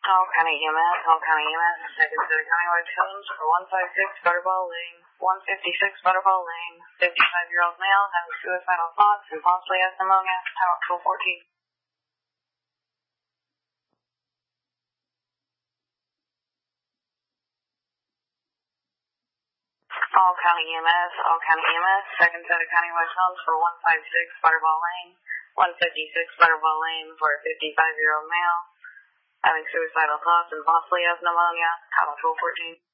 County EMS, County EMS, second to the countywide cones for 156 Butterball Lane, 156 Butterball Lane, 55-year-old male having suicidal thoughts and possibly has pneumonia, tower 14. County EMS, second set of countywide cones for 156 Butterball Lane, 156 Butterball Lane for a 55-year-old male having suicidal thoughts and possibly has pneumonia, tower 14.